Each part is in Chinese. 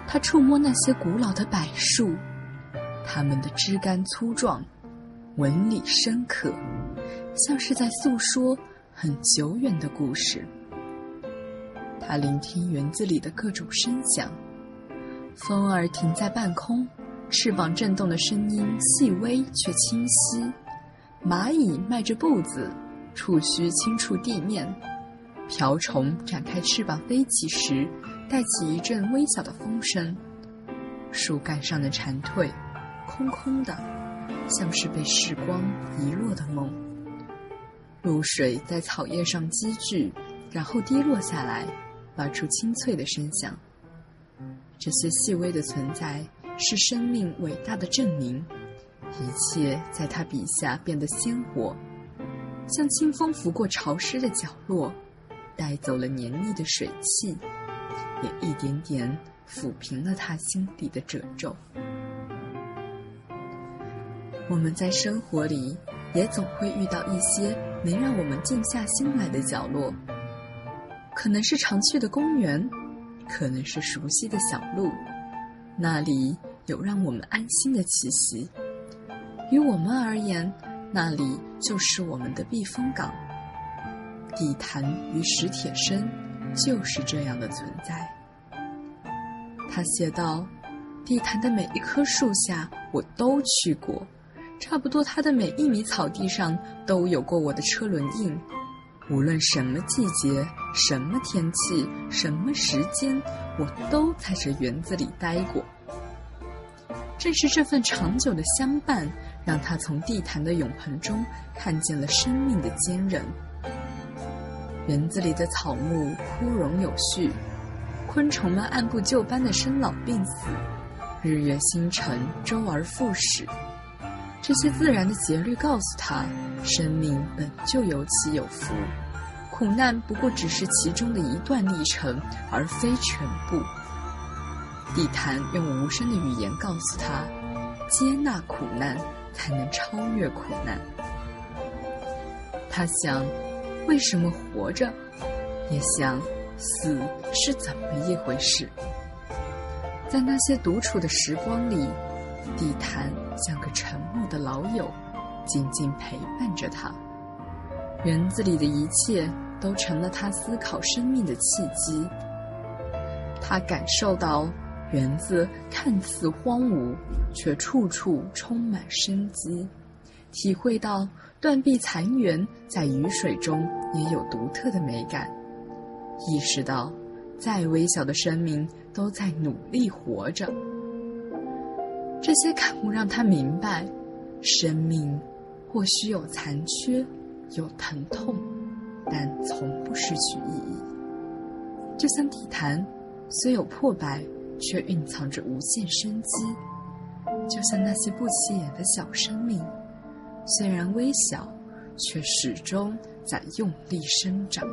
他触摸那些古老的柏树，它们的枝干粗壮，纹理深刻，像是在诉说很久远的故事。他聆听园子里的各种声响，风儿停在半空，翅膀震动的声音细微却清晰，蚂蚁迈着步子，触须轻触地面，瓢虫展开翅膀飞起时，带起一阵微小的风声。树干上的蝉蜕，空空的，像是被时光遗落的梦。露水在草叶上积聚，然后滴落下来，发出清脆的声响。这些细微的存在是生命伟大的证明，一切在他笔下变得鲜活，像清风拂过潮湿的角落，带走了黏腻的水汽，也一点点抚平了他心底的褶皱。我们在生活里也总会遇到一些能让我们静下心来的角落，可能是常去的公园，可能是熟悉的小路，那里有让我们安心的气息。于我们而言，那里就是我们的避风港。地坛与史铁生就是这样的存在。他写道，地坛的每一棵树下我都去过，差不多它的每一米草地上都有过我的车轮印，无论什么季节、什么天气、什么时间，我都在这园子里待过。正是这份长久的相伴，让他从地坛的永恒中看见了生命的坚韧。园子里的草木枯荣有序，昆虫们按部就班的生老病死，日月星辰周而复始。这些自然的节律告诉他，生命本就有起有伏，苦难不过只是其中的一段历程，而非全部。地坛用无声的语言告诉他，接纳苦难才能超越苦难。他想，为什么活着？也想，死是怎么一回事？在那些独处的时光里，地坛像个沉默的老友，静静陪伴着他。园子里的一切都成了他思考生命的契机。他感受到园子看似荒芜，却处处充满生机，体会到断壁残垣在雨水中也有独特的美感，意识到再微小的生命都在努力活着。这些感悟让他明白，生命或许有残缺，有疼痛，但从不失去意义。就像地坛，虽有破败，却蕴藏着无限生机。就像那些不起眼的小生命，虽然微小，却始终在用力生长。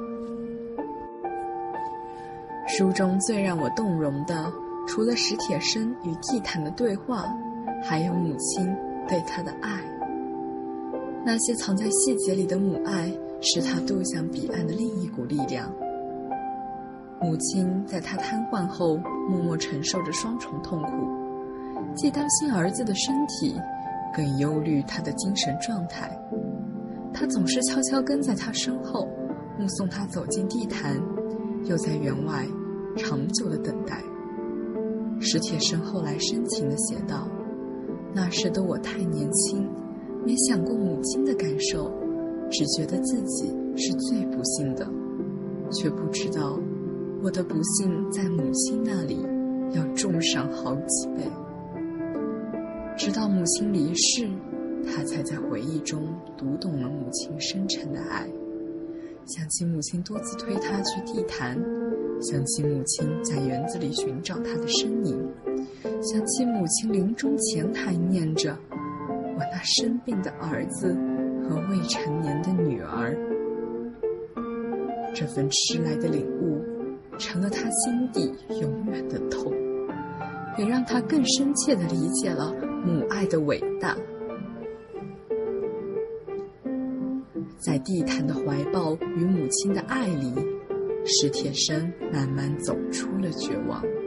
书中最让我动容的，除了史铁生与地坛的对话，还有母亲对他的爱。那些藏在细节里的母爱，是他渡向彼岸的另一股力量。母亲在他瘫痪后，默默承受着双重痛苦，既担心儿子的身体，更忧虑他的精神状态。他总是悄悄跟在他身后，目送他走进地坛，又在园外长久的等待。史铁生后来深情地写道，那时的我太年轻，没想过母亲的感受，只觉得自己是最不幸的，却不知道我的不幸在母亲那里要重上好几倍。直到母亲离世，他才在回忆中读懂了母亲深沉的爱，想起母亲多次推他去地坛，想起母亲在园子里寻找他的身影，想起母亲临终前还念着我那生病的儿子和未成年的女儿。这份迟来的领悟成了他心底永远的痛，也让他更深切地理解了母爱的伟大。在地坛的怀抱与母亲的爱里，史铁生慢慢走出了绝望。